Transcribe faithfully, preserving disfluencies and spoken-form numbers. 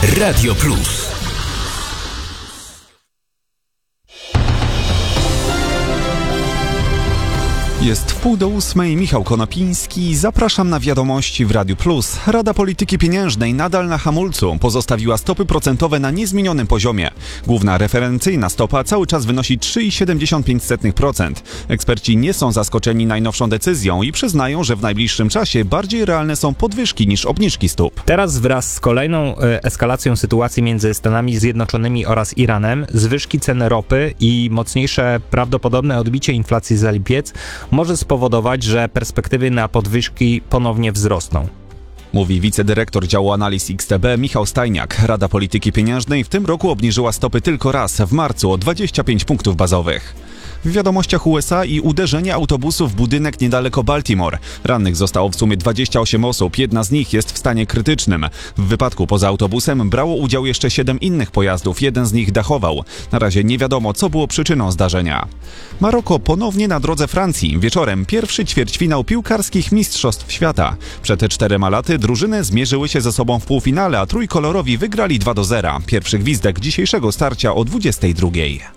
Radio Plus. Jest wpół do ósmej, Michał Konopiński. Zapraszam na wiadomości w Radiu Plus. Rada Polityki Pieniężnej nadal na hamulcu pozostawiła stopy procentowe na niezmienionym poziomie. Główna referencyjna stopa cały czas wynosi trzy przecinek siedemdziesiąt pięć procent. Eksperci nie są zaskoczeni najnowszą decyzją i przyznają, że w najbliższym czasie bardziej realne są podwyżki niż obniżki stóp. Teraz wraz z kolejną e, eskalacją sytuacji między Stanami Zjednoczonymi oraz Iranem, zwyżki cen ropy i mocniejsze prawdopodobne odbicie inflacji za lipiec może spowodować, że perspektywy na podwyżki ponownie wzrosną. Mówi wicedyrektor działu analiz X T B Michał Stajniak. Rada Polityki Pieniężnej w tym roku obniżyła stopy tylko raz, w marcu, o dwadzieścia pięć punktów bazowych. W wiadomościach U S A i uderzenie autobusu w budynek niedaleko Baltimore. Rannych zostało w sumie dwadzieścia osiem osób, jedna z nich jest w stanie krytycznym. W wypadku poza autobusem brało udział jeszcze siedem innych pojazdów, jeden z nich dachował. Na razie nie wiadomo, co było przyczyną zdarzenia. Maroko ponownie na drodze Francji. Wieczorem pierwszy ćwierćfinał piłkarskich Mistrzostw Świata. Przed czterema laty drużyny zmierzyły się ze sobą w półfinale, a trójkolorowi wygrali dwa do zera. Pierwszy gwizdek dzisiejszego starcia o dwudziestej drugiej.